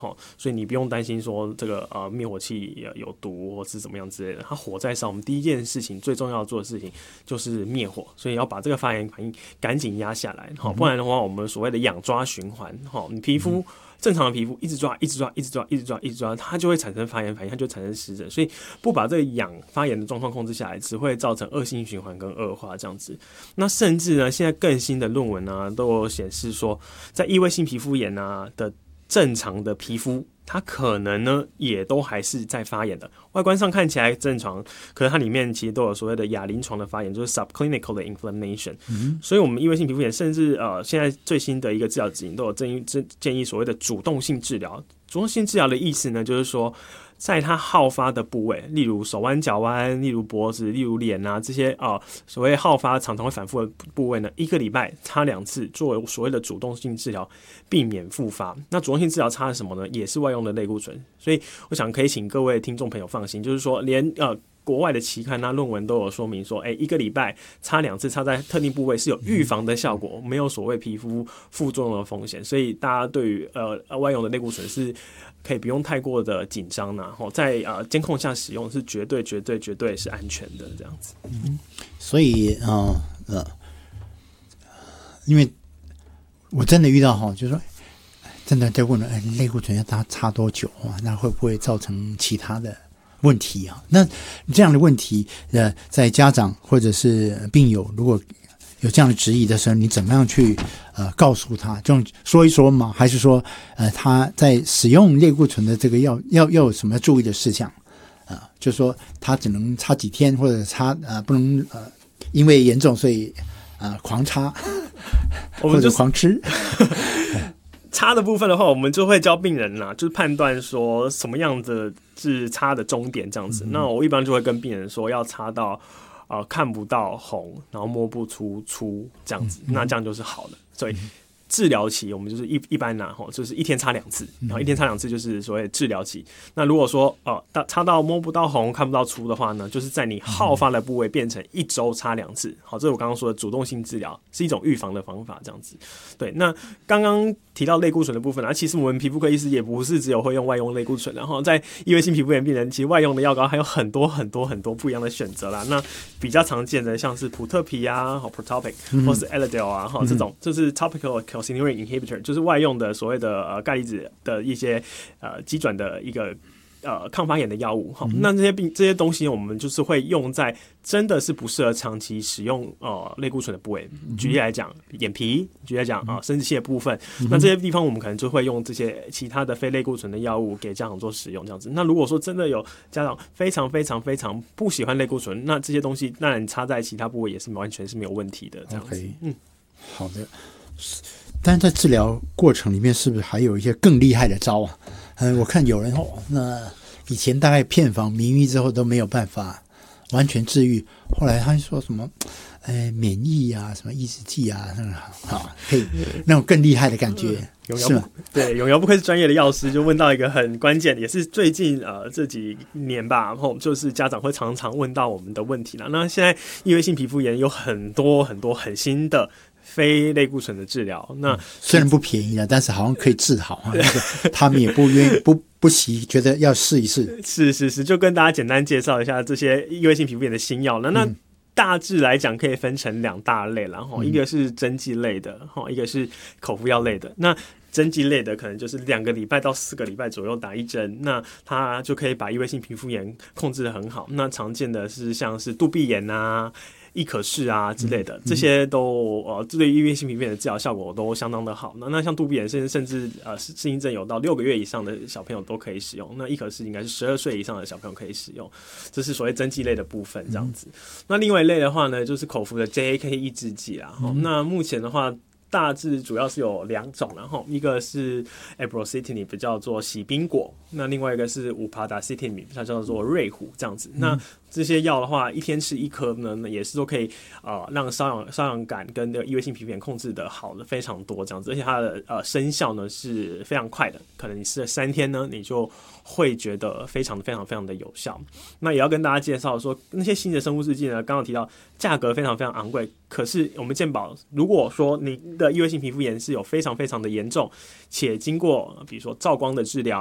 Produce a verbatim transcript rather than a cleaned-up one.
哦，所以你不用担心说这个呃灭火器有毒或是怎么样之类的。它火在烧，我们第一件事情最重要做的事情就是灭火，所以要把这个发炎反应赶紧压下来。好，不然的话，我们所谓的痒抓循环，好，你皮肤正常的皮肤一直抓、一直抓、一直抓、一直抓、一直抓，它就会产生发炎反应，它就产生湿疹。所以不把这个痒发炎的状况控制下来，只会造成恶性循环跟恶化这样子。那甚至呢，现在更新的论文啊，都有显示说，在异位性皮肤炎啊的正常的皮肤，它可能呢也都还是在发炎的，外观上看起来正常，可是它里面其实都有所谓的亚临床的发炎，就是 subclinical 的 inflammation、嗯。所以，我们异位性皮肤炎，甚至呃现在最新的一个治疗指引都有建议建议所谓的主动性治疗。主动性治疗的意思呢，就是说，在它好发的部位，例如手腕、脚腕，例如脖子，例如脸啊这些啊、呃、所谓好发常常会反复的部位呢，一个礼拜擦两次，作为所谓的主动性治疗，避免复发。那主动性治疗擦的什么呢？也是外用的类固醇。所以我想可以请各位听众朋友放心，就是说连呃。国外的期刊啊、论文都有说明说，哎、欸，一个礼拜擦两次，擦在特定部位是有预防的效果，没有所谓皮肤副作用的风险。所以大家对于呃外用的类固醇是可以不用太过的紧张呐，在呃监控下使用是绝对、绝对、绝对是安全的这样子。 嗯，所以呃呃，因为我真的遇到哈，就是说真的在问了，哎，类固醇要擦擦多久啊？那会不会造成其他的问题啊？那这样的问题，呃，在家长或者是病友如果有这样的质疑的时候，你怎么样去呃告诉他？这种说一说吗？还是说呃他在使用类固醇的这个要要要有什么注意的事项？啊、呃，就是说他只能擦几天，或者擦呃不能呃因为严重所以呃狂擦， 我们就或者狂吃。 擦的部分的话，我们就会教病人啦，就是判断说什么样的是擦的终点这样子。嗯、那我一般就会跟病人说，要擦到呃看不到红，然后摸不出粗这样子，嗯、那这样就是好的。所以治疗期我们就是一一般拿吼，就是一天擦两次，然后一天擦两次就是所谓治疗期。那如果说呃擦到摸不到红、看不到粗的话呢，就是在你好发的部位变成一周擦两次。好，这是我刚刚说的主动性治疗，是一种预防的方法，这样子。对，那刚刚提到类固醇的部分啊，其实我们皮肤科医师也不是只有会用外用类固醇，然后在异位性皮肤炎病人，其实外用的药膏还有很多很多很多不一样的选择啦。那比较常见的像是普特皮啊、Protopic 或是 Elidel 啊，哈、嗯，这种就是 topical calcineurin inhibitor， 就是外用的所谓的呃钙离子的一些呃机转的一个。呃，抗发炎的药物，嗯、那这些病这些东西，我们就是会用在真的是不适合长期使用呃类固醇的部位。举例来讲，眼皮；举例来讲啊、呃，生殖器的部分。嗯、那这些地方，我们可能就会用这些其他的非类固醇的药物给家长做使用，这样子。那如果说真的有家长非常非常非常不喜欢类固醇，那这些东西，那你插在其他部位也是完全是没有问题的，这样子。Okay. 嗯， 好的。但是在治疗过程里面，是不是还有一些更厉害的招啊？嗯，我看有人哦，那以前大概片方名医之后都没有办法完全治愈，后来他说什么，呃，免疫啊，什么抑制剂啊，那种啊，可以那种更厉害的感觉， 永遥不对，永遥不愧是专业的药师，就问到一个很关键，也是最近呃这几年吧，然后就是家长会常常问到我们的问题啦。那现在异位性皮肤炎有很多很多很新的非类固醇的治疗，那、嗯、 虽然不便宜了，但是好像可以治好啊。他们也不愿意不不惜，觉得要试一试。 是是是，就跟大家简单介绍一下这些异位性皮肤炎的新药。那那大致来讲，可以分成两大类啦，哈、嗯，一个是针剂类的，哈，一个是口服药类的。那针剂类的可能就是两个礼拜到四个礼拜左右打一针，那它就可以把异位性皮肤炎控制得很好。那常见的是像是杜闭炎啊、易可视啊之类的，这些都呃对异位性皮肤炎的治疗效果都相当的好。那那像杜闭炎甚至甚至呃适应症有到六个月以上的小朋友都可以使用。那易可视应该是十二岁以上的小朋友可以使用，这是所谓针剂类的部分这样子。那另外一类的话呢，就是口服的 J A K 抑制剂啦。嗯、那目前的话，大致主要是有两种，然后一个是 abrocitinib 叫做喜宾果，那另外一个是 upadacitinib 它叫做瑞虎这样子。那这些药的话，一天吃一颗呢，也是都可以呃让瘙痒瘙痒感跟这个异位性皮肤炎控制的好的非常多这样子，而且它的呃生效呢是非常快的，可能你吃了三天呢，你就会觉得非常非常非常的有效。那也要跟大家介绍说，那些新的生物制剂呢，刚刚提到价格非常非常昂贵，可是我们健保如果说你的异位性皮肤炎是有非常非常的严重，且经过比如说照光的治疗。